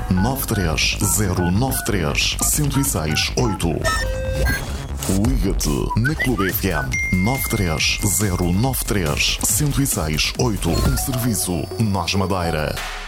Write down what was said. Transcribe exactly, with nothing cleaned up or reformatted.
nove três zero nove três, um zero seis oito. Liga-te na Clube F M nove três zero nove três, um zero seis oito. Um serviço Nós Madeira.